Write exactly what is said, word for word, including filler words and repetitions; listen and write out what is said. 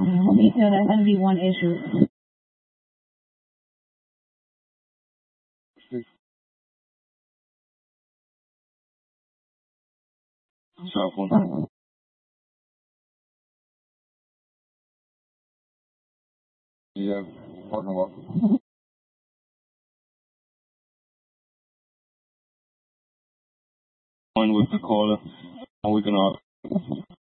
Me too. That had to be one issue. South one. Yeah, parking lot. One with the caller. Are we gonna